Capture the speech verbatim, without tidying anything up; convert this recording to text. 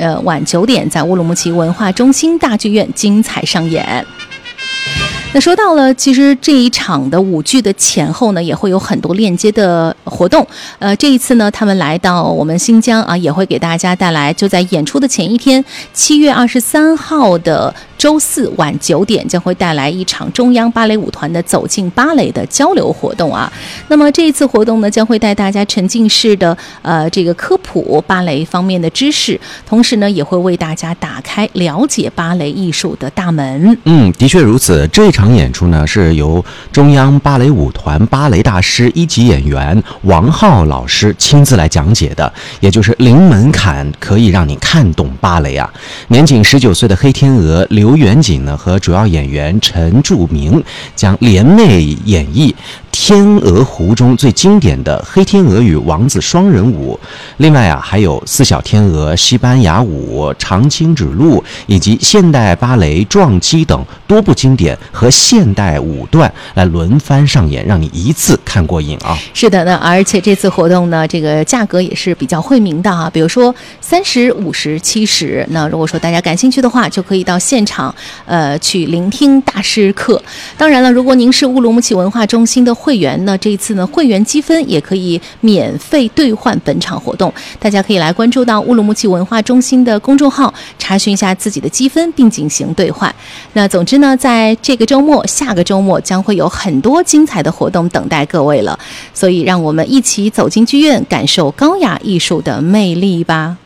呃晚九点，在乌鲁木齐文化中心大剧院精彩上演。那说到了，其实这一场的舞剧的前后呢，也会有很多链接的活动。呃，这一次呢，他们来到我们新疆啊，也会给大家带来，就在演出的前一天，七月二十三号的周四晚九点，将会带来一场中央芭蕾舞团的走进芭蕾的交流活动啊。那么这一次活动呢，将会带大家沉浸式的呃这个科普芭蕾方面的知识，同时呢，也会为大家打开了解芭蕾艺术的大门。 嗯，的确如此。这场演出呢，是由中央芭蕾舞团芭蕾大师一级演员王浩老师亲自来讲解的，也就是零门槛可以让你看懂芭蕾啊。年仅十九岁的黑天鹅刘元锦呢，和主要演员陈柱明将联袂演绎天鹅湖中最经典的黑天鹅与王子双人舞，另外啊，还有四小天鹅、西班牙舞、长青指路以及现代芭蕾撞击等多部经典和现代舞段来轮番上演，让你一次看过瘾啊！ 是的呢，而且这次活动呢，这个价格也是比较惠民的啊，比如说三十、五十、七十。那如果说大家感兴趣的话，就可以到现场呃去聆听大师课。当然了，如果您是乌鲁木齐文化中心的会员呢，这一次呢，会员积分也可以免费兑换本场活动。大家可以来关注到乌鲁木齐文化中心的公众号，查询一下自己的积分，并进行兑换。那总之呢，在这个周末、下个周末将会有很多精彩的活动等待各位了，所以让我们一起走进剧院，感受高雅艺术的魅力吧。